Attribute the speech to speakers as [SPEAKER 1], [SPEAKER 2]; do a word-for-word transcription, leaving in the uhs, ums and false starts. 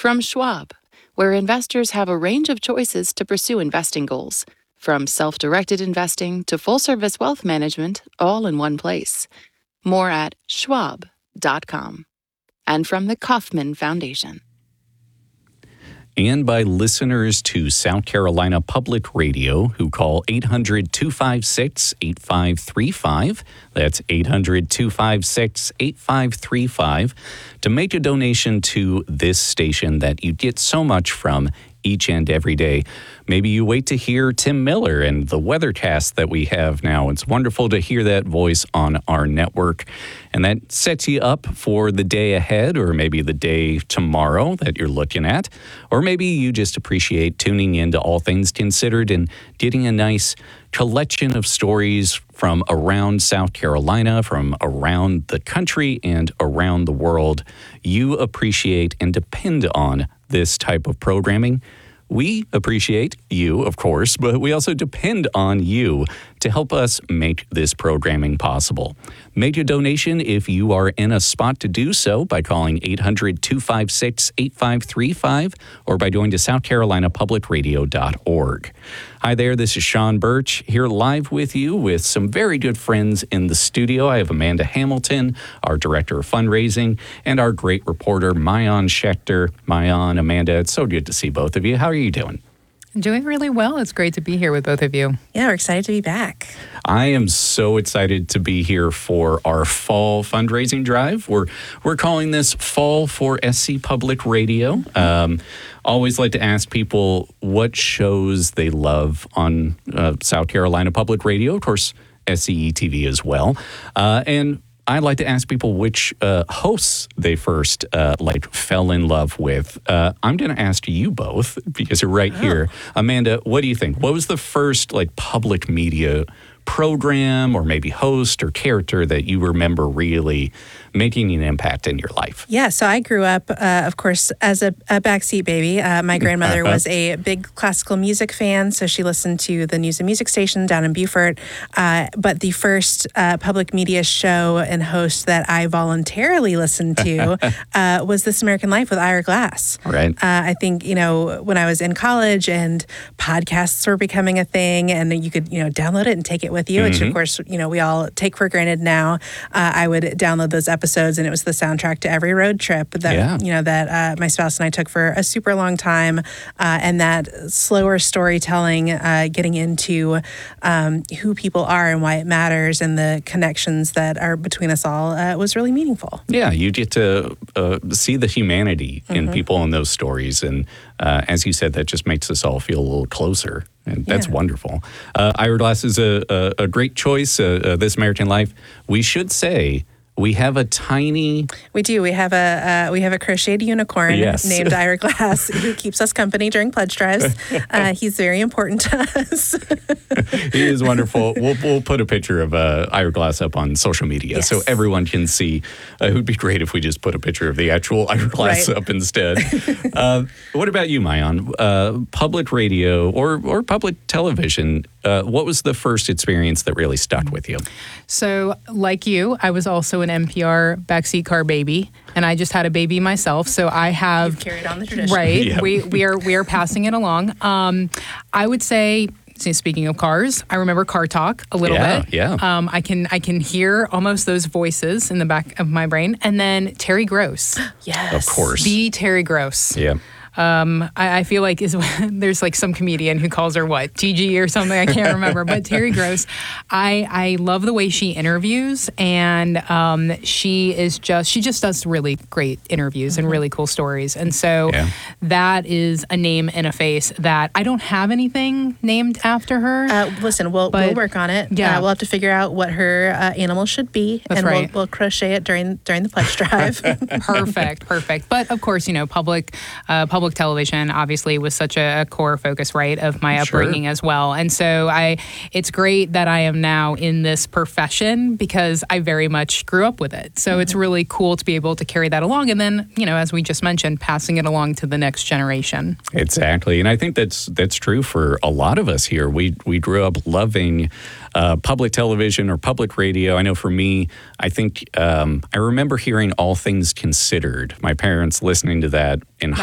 [SPEAKER 1] From Schwab, where investors have a range of choices to pursue investing goals, from self-directed investing to full-service wealth management, all in one place. More at schwab dot com. And from the Kauffman Foundation.
[SPEAKER 2] And by listeners to South Carolina Public Radio who call eight hundred, two five six, eight five three five. That's eight hundred, two five six, eight five three five to make a donation to this station that you get so much from each and every day. Maybe you wait to hear Tim Miller and the weathercast that we have now. It's wonderful to hear that voice on our network. And that sets you up for the day ahead, or maybe the day tomorrow that you're looking at. Or maybe you just appreciate tuning in to All Things Considered and getting a nice collection of stories from around South Carolina, from around the country, and around the world. You appreciate and depend on this type of programming. We appreciate you, of course, but we also depend on you to help us make this programming possible. Make a donation if you are in a spot to do so by calling eight hundred, two five six, eight five three five or by going to south carolina public radio dot org. Hi there, this is Sean Birch here live with you with some very good friends in the studio. I have Amanda Hamilton, our Director of Fundraising, and our great reporter, Maayan Schechter. Maayan, Amanda, it's so good to see both of you. How are you doing?
[SPEAKER 3] Doing really well. It's great to be here with both of you.
[SPEAKER 4] Yeah, we're excited to be back.
[SPEAKER 2] I am so excited to be here for our fall fundraising drive. We're we're calling this Fall for S C Public Radio. Um, always like to ask people what shows they love on uh, South Carolina Public Radio. Of course, S C E T V as well. Uh, and I like to ask people which uh, hosts they first uh, like fell in love with. Uh, I'm going to ask you both because you're right oh. here. Amanda, what do you think? What was the first like public media program or maybe host or character that you remember really making an impact in your life?
[SPEAKER 4] Yeah, so I grew up, uh, of course, as a, a backseat baby. Uh, my grandmother was a big classical music fan, so she listened to the news and music station down in Beaufort. Uh, but the first uh, public media show and host that I voluntarily listened to uh, was This American Life with Ira Glass.
[SPEAKER 2] Right.
[SPEAKER 4] Uh, I think, you know, when I was in college and podcasts were becoming a thing and you could, you know, download it and take it with you, mm-hmm. which of course, you know, we all take for granted now. Uh, I would download those episodes and it was the soundtrack to every road trip that,
[SPEAKER 2] yeah.
[SPEAKER 4] you know, that uh, my spouse and I took for a super long time. Uh, and that slower storytelling, uh, getting into um, who people are and why it matters and the connections that are between us all uh, was really meaningful.
[SPEAKER 2] Yeah, you get to uh, see the humanity in
[SPEAKER 4] mm-hmm.
[SPEAKER 2] people in those stories. And uh, as you said, that just makes us all feel a little closer. And that's yeah. wonderful. Uh, Ira Glass is a, a, a great choice, uh, uh, This American Life. We should say we have a tiny...
[SPEAKER 4] We do. We have a uh, we have a crocheted unicorn
[SPEAKER 2] yes.
[SPEAKER 4] named Ira Glass who keeps us company during pledge drives. Uh, he's very important to us.
[SPEAKER 2] He is wonderful. We'll we'll put a picture of uh, Ira Glass up on social media
[SPEAKER 4] yes.
[SPEAKER 2] so everyone can see. Uh, it would be great if we just put a picture of the actual Ira Glass
[SPEAKER 4] right.
[SPEAKER 2] up instead. uh, what about you, Maayan? Uh, public radio or, or public television, uh, what was the first experience that really stuck with you?
[SPEAKER 3] So, like you, I was also an N P R backseat car baby, and I just had a baby myself. So I have
[SPEAKER 4] You've carried on the tradition,
[SPEAKER 3] right?
[SPEAKER 2] Yep.
[SPEAKER 3] We we are we are passing it along. Um, I would say. Speaking of cars, I remember Car Talk a little
[SPEAKER 2] yeah,
[SPEAKER 3] bit.
[SPEAKER 2] Yeah,
[SPEAKER 3] um, I can I can hear almost those voices in the back of my brain, and then Terry Gross.
[SPEAKER 4] Yes,
[SPEAKER 2] of course,
[SPEAKER 3] the Terry Gross.
[SPEAKER 2] Yeah.
[SPEAKER 3] Um, I, I feel like is there's like some comedian who calls her what T G or something. I can't remember, but Terry Gross. I I love the way she interviews, and um, she is just she just does really great interviews mm-hmm. and really cool stories. And so
[SPEAKER 2] yeah.
[SPEAKER 3] that is a name and a face that I don't have anything named after her.
[SPEAKER 4] Uh, listen, we'll
[SPEAKER 3] but,
[SPEAKER 4] we'll work on it.
[SPEAKER 3] Yeah,
[SPEAKER 4] uh, we'll have to figure out what her uh, animal should be,
[SPEAKER 3] That's
[SPEAKER 4] and
[SPEAKER 3] right.
[SPEAKER 4] we'll, we'll crochet it during during the pledge drive.
[SPEAKER 3] Perfect, perfect. But of course, you know, public uh, public television obviously was such a, a core focus, right, of my upbringing
[SPEAKER 2] sure.
[SPEAKER 3] as well. And so I, it's great that I am now in this profession because I very much grew up with it. So mm-hmm. it's really cool to be able to carry that along. And then, you know, as we just mentioned, passing it along to the next generation.
[SPEAKER 2] Exactly. And I think that's that's true for a lot of us here. We we grew up loving uh, public television or public radio. I know for me, I think um, I remember hearing All Things Considered. My parents listening to that in